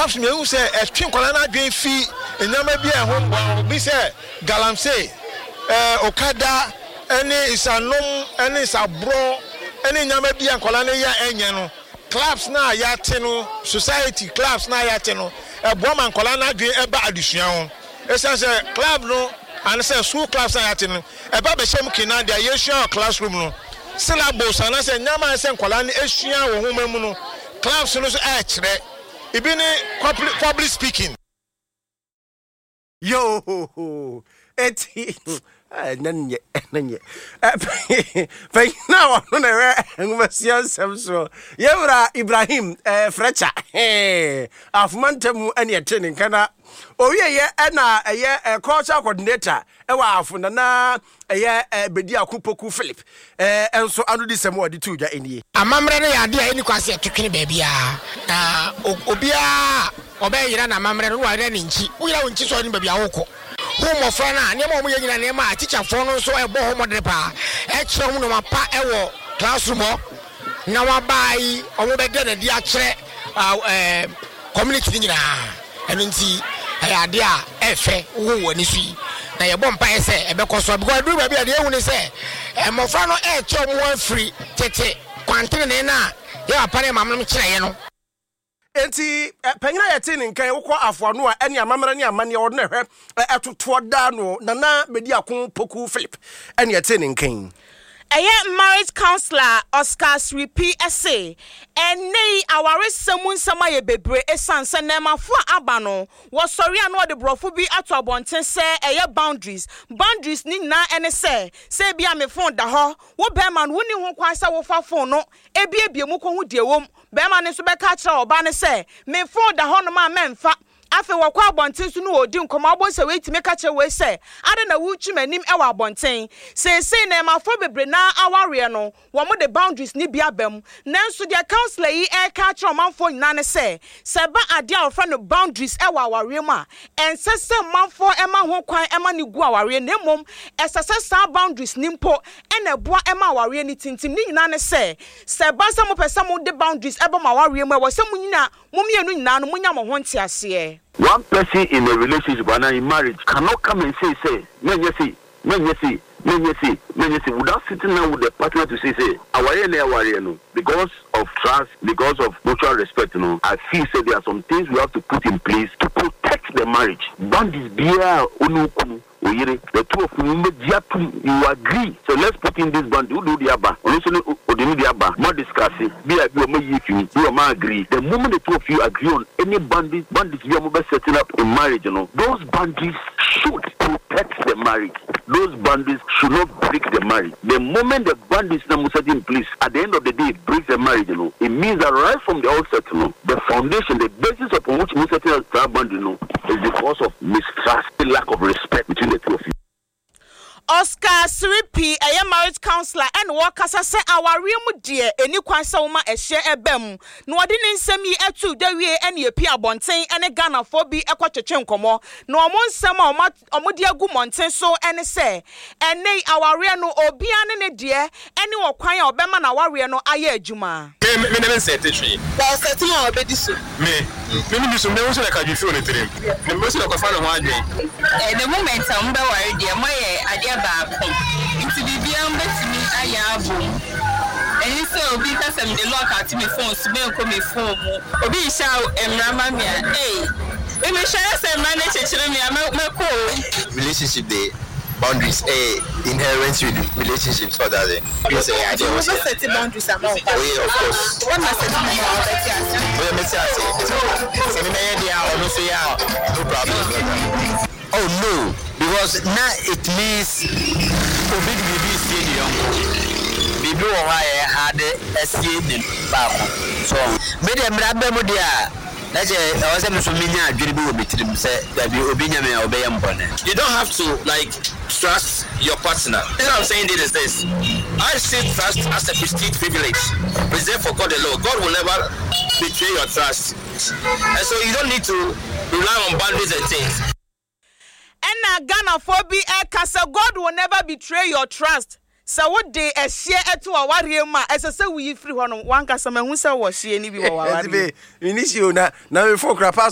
clubs me who say a twin colana dream fee and never be a home be say Galamsey Okada any is a nom any is a bro any never be a colana ya enyano clubs na yateno society clubs na yateno a woman colana dream eba addition essence club no and say school clubs na yateno eba be shem kina dia yesua classroom no syllabus and say nyama say colana esua wo homamu no clubs no so kire ibi ni public speaking yo eti nanye fe now no na ngumasian samso yewra Ibrahim Frecha afmantamu ani etene kana owiye na culture coordinator ewa afuna na bedi akupoku Philip enso anu di semo odi tuja enie amamre ne yade a eni kwase etwekene baabia na obia obeyira na amamre no wa ne nchi uyira wonchi so ni baabia woko homo frana ne mo yegyina ne ma teacher fo no so ebo homo de pa kire ho no mapa ewo classroom na wa bai omo be de na dia kire community nyina eno nti ayade a efe wo woni fi na ye bompa ese ebekoso because do baabia de ehu ne se mo frana kire mo afri tete kwantene na ye apare mamno kire ye no enti panyina yete ne nkan wokọ afoano a ene amamra ne amane wo ne hwe etoto da no na bedi akon poku Philip ene yete ne nkan marriage counselor Oscar Sripi essay ene aware samun sama ye bebre esanse na mafo aba no wo sori anu de brofo bi ato abonten se boundaries ni na ene se bia me phone da ho wo be man wo ni ho kwan se wo fa phone no ebie mu ko hu de wom be man so be ka kira oba ne se me phone da ho no ma memfa afi wakwa abonten so no odi nkoma abonse we ti meka che we se ade na wuchu manim e wa abonten se na ma fo bebre na aware no wo mo the boundaries ni bia bam nanso dia counselor yi e ka kira manfo nyina ne se ba ade a ofra no boundaries e wa aware ma ensese manfo e ma ho kwan e ma ni gu aware na mom esese sa boundaries ni mpo e na boa e ma aware ni tintim ni nyina ne se ba sa mo pesa mo the boundaries e ba ma aware ma wo se mo nyina mo mienu nyina no munya mo ho ntiase. One person in a relationship and in marriage cannot come and say, without sitting down with the partner to say, because of trust, because of mutual respect, I feel there are some things we have to put in place to protect the marriage. Bandis biya onuku. The two of you agree. So let's put in this band. Who do the abba? More discussing. You agree. The moment the two of you agree on any bandits you are setting up in marriage, those bandits should protect the marriage. Those bandits should not break the marriage. The moment the bandits are set in place, at the end of the day, it breaks the marriage. It means that right from the outset, the foundation, the basis upon which we set up that band, is because of mistrust, lack of respect between the two of you. Oscar Sripi marriage counselor and workers say our real dear any kwansa uma ehye ebem no odi ne nsem yi etu da wie ene epi abonten ene Ghana for bi ekwochweche nkomo no omo nsem a omodi agu monten so ene se ene aware no obia ne de ene wokwan a obema na aware no aye adwuma me ne set twi ba set ma obedi so me ni so me wo se na ka dwufi on trim me mo se na ko fa no ho adwen the moment am be ware de moye ade ba into the betimi ayabo and so obi ka sem the lock at me phone so me ko me phone obi sha emrama me me share sem na ne chechire me ko relationship dey boundaries inherent with relationships for that because I don't set boundaries among of course what must set no problem. Oh no, because now it means big baby stadium. Baby had a stadium back. So, made a rabbe modia. That's a you don't have to trust your partner. What I'm saying is this. I see trust as a prestige privilege reserved for God alone. God will never betray your trust. And so you don't need to rely on boundaries and things. And Ghana for be God will never betray your trust. So what day a share to a warrior ma as I say we free one kasa me hu say wo hye ni bi wo wa. Initial na before crap